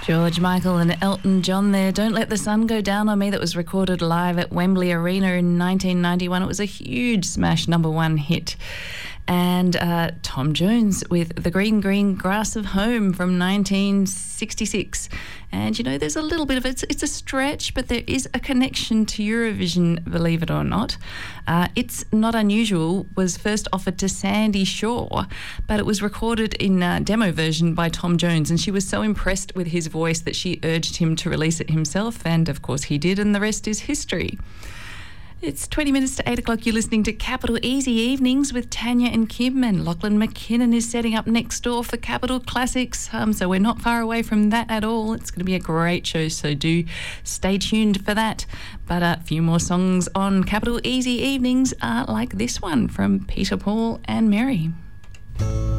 George Michael and Elton John there. Don't Let the Sun Go Down on Me. That was recorded live at Wembley Arena in 1991. It was a huge smash #1 hit. And Tom Jones with The Green, Green Grass of Home from 1966. And, you know, there's a little bit of it. It's a stretch, but there is a connection to Eurovision, believe it or not. It's Not Unusual was first offered to Sandy Shaw, but it was recorded in a demo version by Tom Jones, and she was so impressed with his voice that she urged him to release it himself, and of course he did, and the rest is history. It's 20 minutes to 8 o'clock. You're listening to Capital Easy Evenings with Tanya and Kim, and Lachlan McKinnon is setting up next door for Capital Classics. So we're not far away from that at all. It's going to be a great show, so do stay tuned for that. But a few more songs on Capital Easy Evenings like this one from Peter, Paul and Mary.